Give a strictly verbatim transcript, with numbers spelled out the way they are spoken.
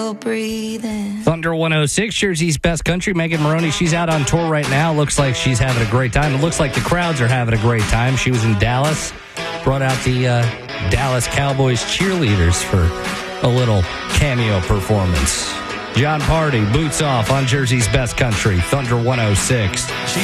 Breathing. Thunder one oh six, Jersey's best country. Megan Maroney, she's out on tour right now. Looks like she's having a great time. It looks like the crowds are having a great time. She was in Dallas, brought out the uh, Dallas Cowboys cheerleaders for a little cameo performance. John Party, Boots Off on Jersey's best country. Thunder one oh six.